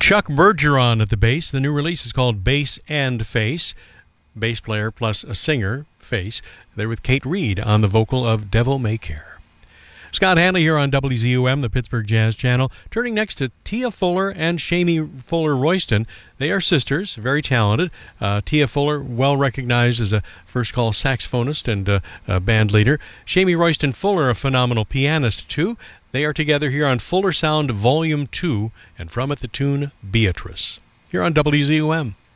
Chuck Bergeron at the bass. The new release is called Bass and Face. Bass player plus a singer, Face. They're with Kate Reed on the vocal of Devil May Care. Scott Hanley here on WZUM, the Pittsburgh Jazz Channel. Turning next to Tia Fuller and Shamie Fuller-Royston. They are sisters, very talented. Tia Fuller, well recognized as a first-call saxophonist and a band leader. Shamie Royston Fuller, a phenomenal pianist, too. They are together here on Fuller Sound Volume 2, and from it the tune Beatrice. Here on WZUM.